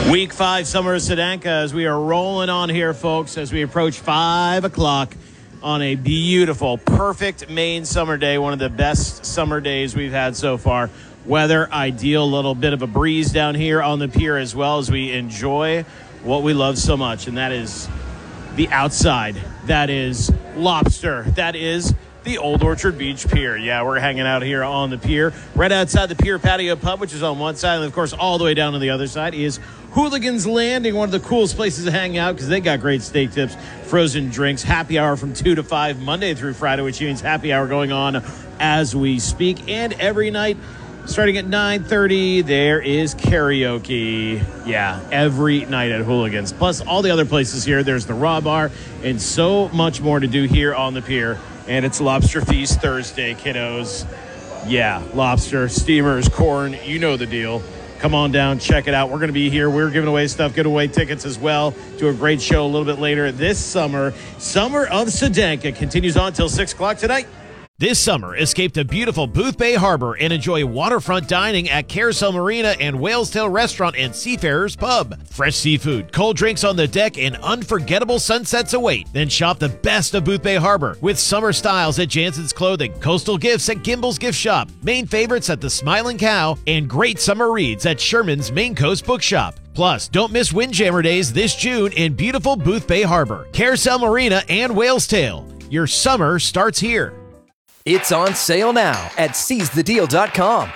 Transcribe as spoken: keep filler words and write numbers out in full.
Week five, Summer of Sedanka, as we are rolling on here, folks, as we approach five o'clock on a beautiful, perfect Maine summer day, one of the best summer days we've had so far. Weather ideal, a little bit of a breeze down here on the pier as well as we enjoy what we love so much, and that is the outside. That is lobster. That is the Old Orchard Beach Pier. Yeah, we're hanging out here on the pier, right outside the Pier Patio Pub, which is on one side, and of course, all the way down on the other side is Hooligan's Landing, one of the coolest places to hang out because they got great steak tips, frozen drinks, happy hour from two to five, Monday through Friday, which means happy hour going on as we speak. And every night, starting at nine thirty, there is karaoke. Yeah, every night at Hooligans. Plus, all the other places here. There's the Raw Bar and so much more to do here on the pier. And it's Lobster Feast Thursday, kiddos. Yeah, lobster, steamers, corn, you know the deal. Come on down, check it out. We're going to be here. We're giving away stuff, giving away tickets as well to a great show a little bit later this summer. Summer of Sedanka continues on till six o'clock tonight. This summer, escape to beautiful Boothbay Harbor and enjoy waterfront dining at Carousel Marina and Whalestail Restaurant and Seafarers Pub. Fresh seafood, cold drinks on the deck, and unforgettable sunsets await. Then shop the best of Boothbay Harbor with summer styles at Jansen's Clothing, coastal gifts at Gimbel's Gift Shop, Maine favorites at the Smiling Cow, and great summer reads at Sherman's Maine Coast Bookshop. Plus, don't miss Windjammer Days this June in beautiful Boothbay Harbor, Carousel Marina, and Whalestail. Your summer starts here. It's on sale now at seize the deal dot com.